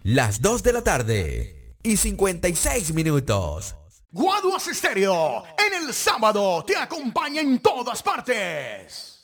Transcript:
las 2 de la tarde y 56 minutos. Guaduas Estéreo, en el sábado te acompaña en todas partes.